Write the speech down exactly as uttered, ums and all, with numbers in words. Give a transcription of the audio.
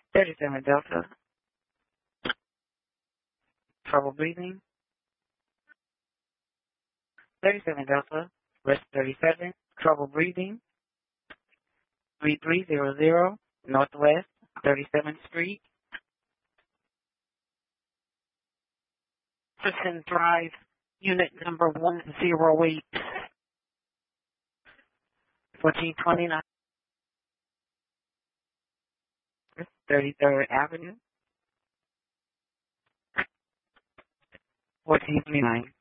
thirty-seven Delta, trouble breathing. thirty-seven Delta, rest thirty-seven, trouble breathing. three three zero zero, Northwest thirty-seventh Street, Citizen Drive, unit number one zero eight, fourteen twenty-nine, thirty-third Avenue, fourteen twenty-nine.